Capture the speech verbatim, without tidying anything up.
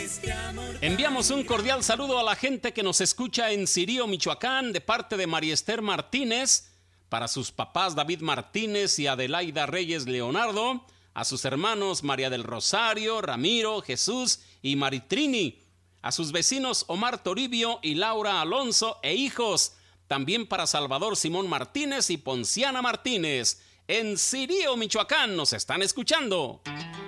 Enviamos un cordial saludo a la gente que nos escucha en Cirío, Michoacán, de parte de María Esther Martínez, para sus papás David Martínez y Adelaida Reyes Leonardo, a sus hermanos María del Rosario, Ramiro, Jesús y Maritrini, a sus vecinos Omar Toribio y Laura Alonso e hijos, también para Salvador Simón Martínez y Ponciana Martínez. En Cirío, Michoacán, nos están escuchando.